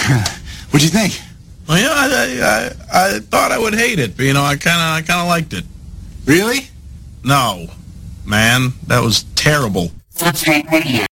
What'd you think? Well, yeah, I thought I would hate it, but, you know, I kind of liked it. Really? No, man, that was terrible. Footscape Radio.